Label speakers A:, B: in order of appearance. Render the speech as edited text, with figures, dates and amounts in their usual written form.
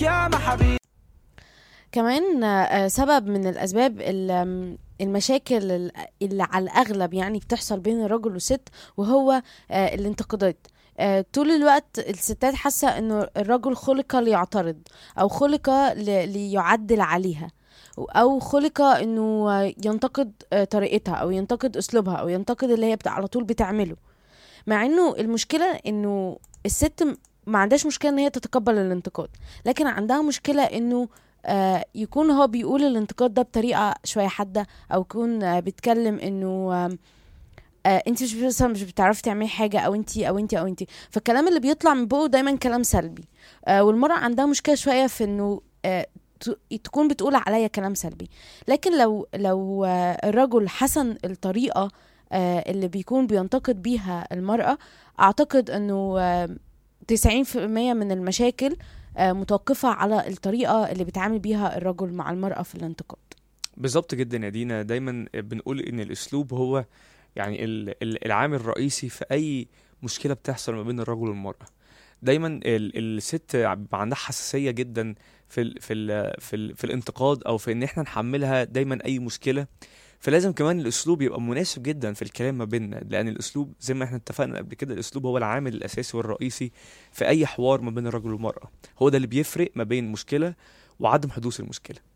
A: يا محبي.
B: كمان سبب من الأسباب المشاكل اللي على الأغلب يعني بتحصل بين الرجل والست، وهو الانتقادات. طول الوقت الستات حاسة انه الرجل خلق ليعترض، او خلق ليعدل عليها، او خلق انه ينتقد طريقتها، او ينتقد اسلوبها، او ينتقد اللي هي على طول بتعمله. مع انه المشكلة انه الست ما عندهاش مشكلة ان هي تتقبل الانتقاد، لكن عندها مشكلة انه يكون هو بيقول الانتقاد ده بطريقة شوية حادة، او يكون بيتكلم انه انت مش مثلا مش بتعرفي تعملي حاجة، او انت. فالكلام اللي بيطلع من بقه دايما كلام سلبي. والمرأة عندها مشكلة شوية في انه تكون بتقول عليا كلام سلبي. لكن لو الرجل حسن الطريقة اللي بيكون بينتقد بيها المرأة، أعتقد أنه 90% من المشاكل متوقفة على الطريقة اللي بيتعامل بيها الرجل مع المرأة في الانتقاد.
C: بالظبط جدا يا دينا، دايما بنقول ان الاسلوب هو يعني العامل الرئيسي في اي مشكله بتحصل ما بين الرجل والمراه. دايما الست بيبقى عندها حساسيه جدا في الانتقاد، او في ان احنا نحملها دايما اي مشكله. فلازم كمان الاسلوب يبقى مناسب جدا في الكلام ما بيننا، لان الاسلوب زي ما احنا اتفقنا قبل كده، الاسلوب هو العامل الاساسي والرئيسي في اي حوار ما بين الرجل والمراه. هو ده اللي بيفرق ما بين مشكله وعدم حدوث المشكله.